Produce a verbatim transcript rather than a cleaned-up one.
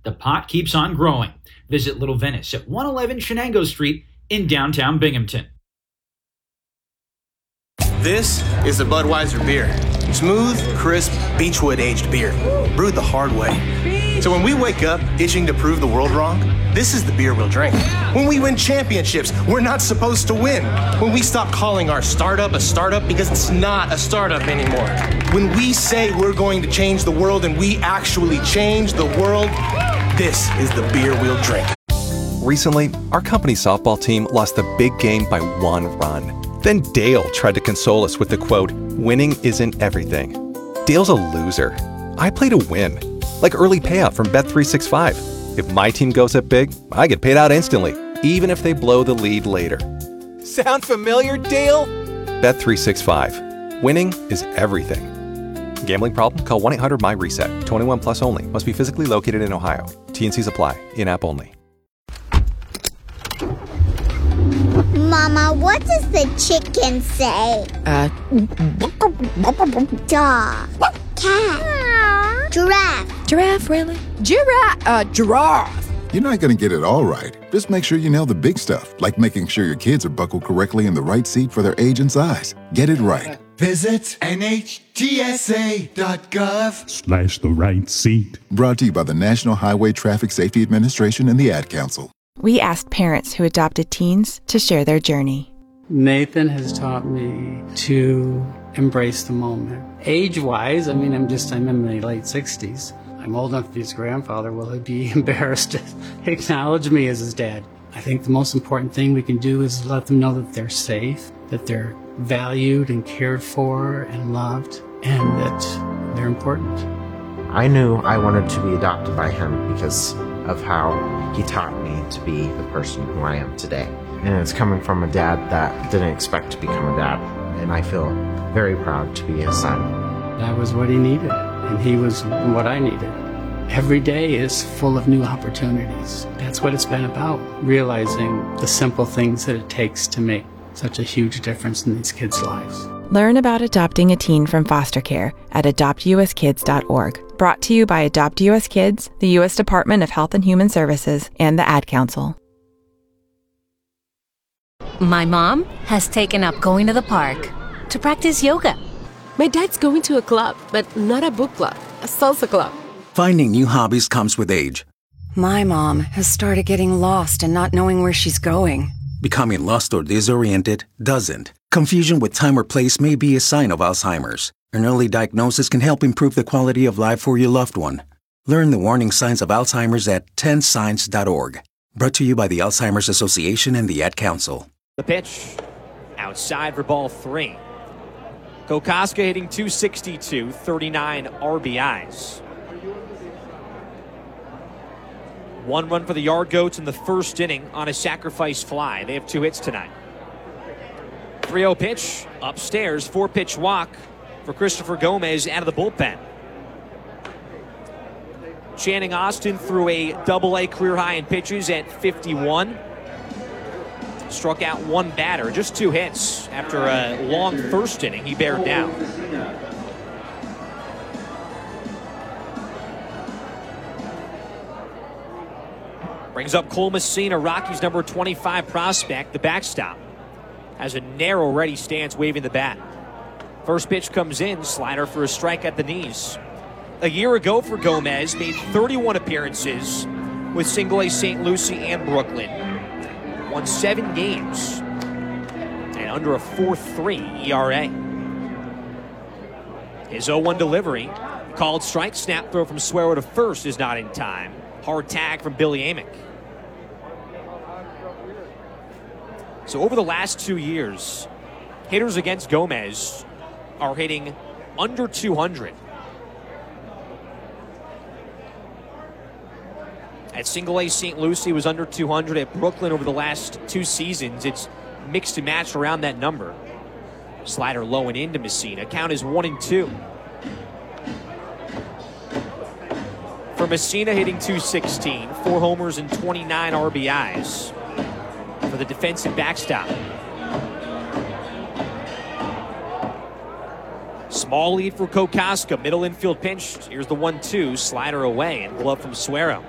the pot keeps on growing. Visit Little Venice at one eleven Shenango Street in downtown Binghamton. This is the Budweiser beer. Smooth, crisp, Beechwood-aged beer, brewed the hard way. So when we wake up itching to prove the world wrong, this is the beer we'll drink. When we win championships, we're not supposed to win. When we stop calling our startup a startup because it's not a startup anymore. When we say we're going to change the world and we actually change the world, this is the beer we'll drink. Recently, our company softball team lost the big game by one run. Then Dale tried to console us with the quote, "Winning isn't everything." Dale's a loser. I play to win. Like early payout from Bet three sixty-five. If my team goes up big, I get paid out instantly, even if they blow the lead later. Sound familiar, Dale? Bet three sixty-five. Winning is everything. Gambling problem? Call one eight hundred M Y reset. twenty-one plus only. Must be physically located in Ohio. T and Cs apply. In-app only. Mama, what does the chicken say? Uh. Dog. Cat. Giraffe. Giraffe, really? Giraffe. Uh, giraffe. You're not going to get it all right. Just make sure you nail the big stuff, like making sure your kids are buckled correctly in the right seat for their age and size. Get it right. Visit N H T S A dot gov slash the right seat. Brought to you by the National Highway Traffic Safety Administration and the Ad Council. We asked parents who adopted teens to share their journey. Nathan has taught me to embrace the moment. Age-wise, I mean, I'm just, I'm in my late sixties. I'm old enough to be his grandfather. Will he be embarrassed to acknowledge me as his dad? I think the most important thing we can do is let them know that they're safe, that they're valued and cared for and loved, and that they're important. I knew I wanted to be adopted by him because of how he taught me to be the person who I am today. And it's coming from a dad that didn't expect to become a dad. And I feel very proud to be his son. That was what he needed, and he was what I needed. Every day is full of new opportunities. That's what it's been about, realizing the simple things that it takes to make such a huge difference in these kids' lives. Learn about adopting a teen from foster care at adopt u s kids dot org. Brought to you by Adopt U S Kids, the U S Department of Health and Human Services, and the Ad Council. My mom has taken up going to the park to practice yoga. My dad's going to a club, but not a book club, a salsa club. Finding new hobbies comes with age. My mom has started getting lost and not knowing where she's going. Becoming lost or disoriented doesn't. Confusion with time or place may be a sign of Alzheimer's. An early diagnosis can help improve the quality of life for your loved one. Learn the warning signs of Alzheimer's at ten signs dot org. Brought to you by the Alzheimer's Association and the Ad Council. The pitch outside for ball three. Kokoska hitting two sixty-two, thirty-nine R B Is. One run for the Yard Goats in the first inning on a sacrifice fly. They have two hits tonight. three oh pitch upstairs, four pitch walk for Christopher Gomez out of the bullpen. Channing Austin threw a double A career high in pitches at fifty-one. Struck out one batter, just two hits. After a long first inning, he bared down. Brings up Cole Messina, Rockies number twenty-five prospect, the backstop. Has a narrow ready stance, waving the bat. First pitch comes in, slider for a strike at the knees. A year ago for Gomez, made thirty-one appearances with single A Saint Lucie and Brooklyn. Won seven games and under a four three E R A. His oh one delivery, called strike, snap throw from Suero to first is not in time. Hard tag from Billy Amick. So over the last two years, hitters against Gomez are hitting under two hundred. At single A Saint Lucie was under two hundred. At Brooklyn over the last two seasons, it's mixed and matched around that number. Slider low and into Messina. Count is one and two. For Messina, hitting two sixteen, four homers and twenty-nine R B Is for the defensive backstop. Small lead for Kokoska. Middle infield pinch. Here's the one two. Slider away and glove from Suero.